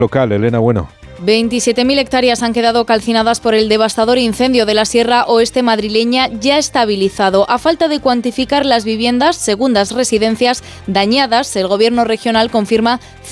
local. Elena Bueno. 27.000 hectáreas han quedado calcinadas por el devastador incendio de la Sierra Oeste madrileña, ya estabilizado. A falta de cuantificar las viviendas, segundas residencias dañadas, el Gobierno regional confirma